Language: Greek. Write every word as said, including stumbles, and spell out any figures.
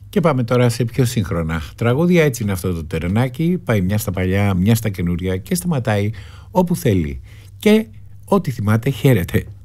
Και πάμε τώρα σε πιο σύγχρονα τραγούδια. Έτσι είναι αυτό το τερνάκι. Πάει μια στα παλιά, μια στα καινούρια και σταματάει όπου θέλει. Και ό,τι θυμάται χαίρεται.